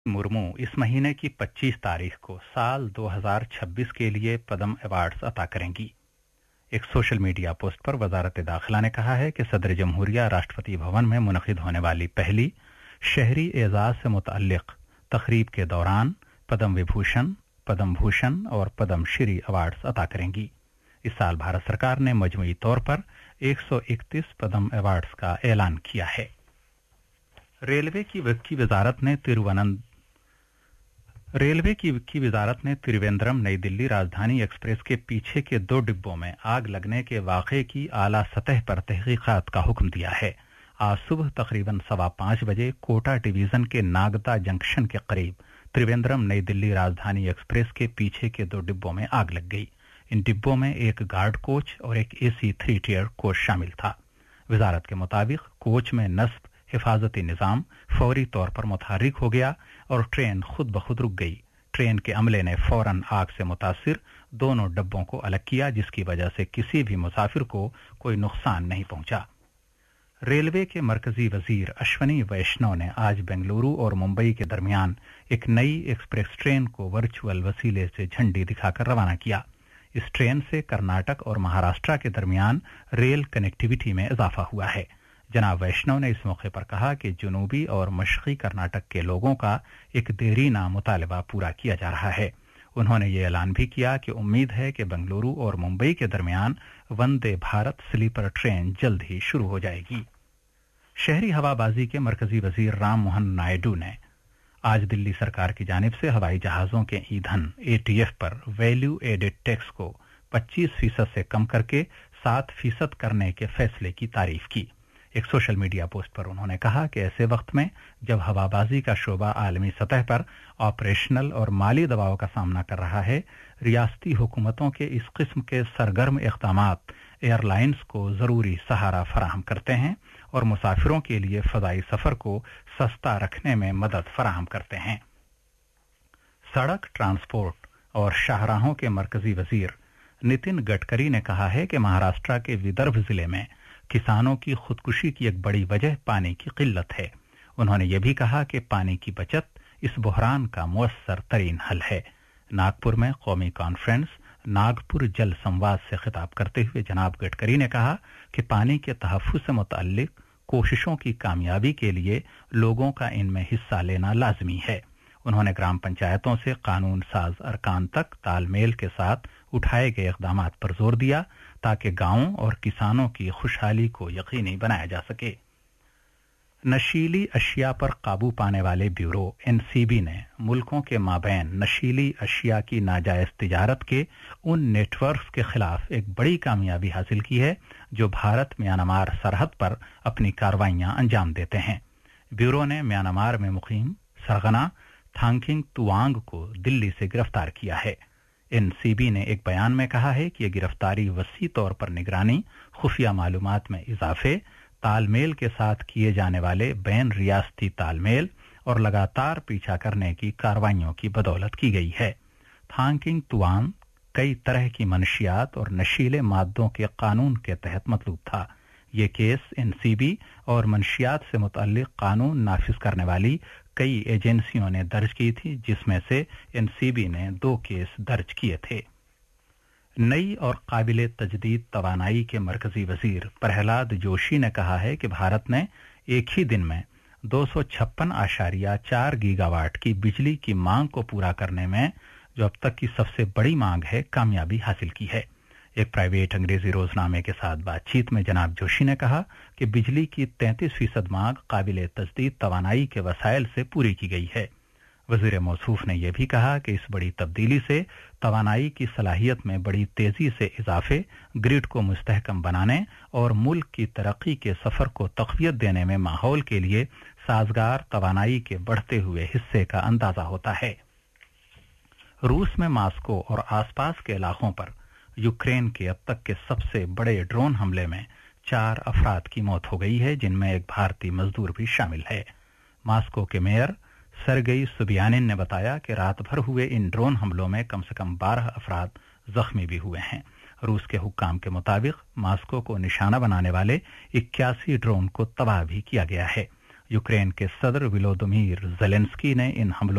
मुर्मू इस महीने की 25 तारीख को साल 2026 के लिए पद्म अवार्ड्स अता करेंगी। एक सोशल मीडिया पोस्ट पर वजारत दाखिला ने कहा है कि सदर जमहूरिया राष्ट्रपति भवन में मुनक़िद होने वाली पहली शहरी एजाज से मुतअल्लिक़ तकरीब के दौरान पद्म विभूषण, पद्म भूषण और पद्म श्री अवार्ड्स अता करेंगी। इस साल भारत सरकार ने मजमूई तौर पर 131 पद्म अवार्ड्स का ऐलान किया है। रेलवे की वजारत ने त्रिवेंद्रम नई दिल्ली राजधानी एक्सप्रेस के पीछे के 2 डिब्बों में आग लगने के वाक़े की आला सतह पर तहक़ीक़ात का हुक्म दिया है। आज सुबह तकरीबन 5:15 बजे कोटा डिवीजन के नागदा जंक्शन के करीब त्रिवेंद्रम नई दिल्ली राजधानी एक्सप्रेस के पीछे के 2 डिब्बों में आग लग गई। इन डिब्बों में एक गार्ड कोच और एक AC 3 टियर कोच शामिल था। वजारत के मुताबिक कोच में नस्ब हिफाजती निज़ाम फौरी तौर पर मुतहर्रिक हो गया और ट्रेन खुद ब खुद रुक गई। ट्रेन के अमले ने फौरन आग से मुतासिर दोनों डब्बों को अलग किया, जिसकी वजह से किसी भी मुसाफिर को कोई नुकसान नहीं पहुंचा। रेलवे के मरकजी वजीर अश्वनी वैष्णव ने आज बेंगलुरु और मुंबई के दरमियान एक नई एक्सप्रेस ट्रेन को वर्चुअल वसीले से झंडी दिखाकर रवाना किया। इस ट्रेन से कर्नाटक और महाराष्ट्र के दरमियान रेल कनेक्टिविटी में इजाफा हुआ है। जनाब वैष्णव ने इस मौके पर कहा कि जनूबी और मशरक़ी कर्नाटक के लोगों का एक देरीना मुतालबा पूरा किया जा रहा है। उन्होंने ये ऐलान भी किया कि उम्मीद है कि बेंगलुरु और मुंबई के दरमियान वंदे भारत स्लीपर ट्रेन जल्द ही शुरू हो जाएगी। शहरी हवाबाजी के मरकजी वजीर राम मोहन नायडू ने आज दिल्ली सरकार की जानिब से हवाई जहाजों के ईंधन ATF पर वैल्यू एडेड टैक्स को 25% से कम करके 7% करने के फैसले की तारीफ की। एक सोशल मीडिया पोस्ट पर उन्होंने कहा कि ऐसे वक्त में जब हवाबाजी का शोबा आलमी सतह पर ऑपरेशनल और माली दबाव का सामना कर रहा है, रियासती हुकूमतों के इस किस्म के सरगर्म इक़दामात एयरलाइंस को ज़रूरी सहारा फराहम करते हैं और मुसाफिरों के लिए फ़ज़ाई सफ़र को सस्ता रखने में मदद फराहम करते हैं। सड़क ट्रांसपोर्ट और शाहराहों के मरकजी वजीर नितिन गडकरी ने कहा है कि महाराष्ट्र के विदर्भ जिले में किसानों की खुदकुशी की एक बड़ी वजह पानी की किल्लत है। उन्होंने ये भी कहा कि पानी की बचत इस बहरान का मुअस्सर तरीन हल है। नागपुर में कौमी कॉन्फ्रेंस नागपुर जल संवाद से खिताब करते हुए जनाब गडकरी ने कहा कि पानी के तहफ़्फ़ुज़ से मुतअल्लिक़ कोशिशों की कामयाबी के लिए लोगों का इनमें हिस्सा लेना लाज़मी है। उन्होंने ग्राम पंचायतों से कानून साज अरकान तक तालमेल के साथ उठाए गए इक़दामात पर जोर दिया ताकि गांवों और किसानों की खुशहाली को यकीनी बनाया जा सके। नशीली अशिया पर काबू पाने वाले ब्यूरो NCB ने मुल्कों के माबैन नशीली अशिया की नाजायज तिजारत के उन नेटवर्क्स के खिलाफ एक बड़ी कामयाबी हासिल की है जो भारत म्यांमार सरहद पर अपनी कार्रवाइयां अंजाम देते हैं। ब्यूरो ने म्यांमार में मुकीम सरगना थांगखिंग तुआंग को दिल्ली से गिरफ्तार किया है। NCB ने एक बयान में कहा है कि यह गिरफ्तारी वसी तौर पर निगरानी, खुफिया मालूमात में इजाफे, तालमेल के साथ किए जाने वाले बैन रियासती तालमेल और लगातार पीछा करने की कार्रवाइयों की बदौलत की गई है। थांगखिंग तुआंग कई तरह की मनशियात और नशीले मादों के कानून के तहत मतलूब था। ये केस NCB और मनशियात से मुतअल्लिक़ कानून नाफिज करने वाली कई एजेंसियों ने दर्ज की थी, जिसमें से NCB ने 2 केस दर्ज किए थे। नई और काबिले तजदीद तवानाई के मरकजी वजीर प्रहलाद जोशी ने कहा है कि भारत ने एक ही दिन में 256.4 गीगावाट की बिजली की मांग को पूरा करने में, जो अब तक की सबसे बड़ी मांग है, कामयाबी हासिल की है। एक प्राइवेट अंग्रेजी रोजनामे के साथ बातचीत में जनाब जोशी ने कहा कि बिजली की 33% मांग काबिले तजदीद तवानाई के वसाइल से पूरी की गई है। वजीर मौसूफ ने यह भी कहा कि इस बड़ी तब्दीली से तवानाई की सलाहियत में बड़ी तेजी से इजाफे, ग्रिड को मुस्तहकम बनाने और मुल्क की तरक्की के सफर को तक़वियत देने में माहौल के लिए साजगार तवानाई के बढ़ते हुए हिस्से का अंदाजा होता है। रूस में मास्को और आसपास के इलाकों पर यूक्रेन के अब तक के सबसे बड़े ड्रोन हमले में 4 अफराद की मौत हो गई है, जिनमें एक भारतीय मजदूर भी शामिल है। मास्को के मेयर सरगई सुबियानिन ने बताया कि रात भर हुए इन ड्रोन हमलों में कम से कम 12 अफराद जख्मी भी हुए हैं। रूस के हुक्काम के मुताबिक मास्को को निशाना बनाने वाले 81 ड्रोन को तबाह भी किया गया है। यूक्रेन के सदर विलोदिमीर ज़ेलेंस्की ने इन हमलों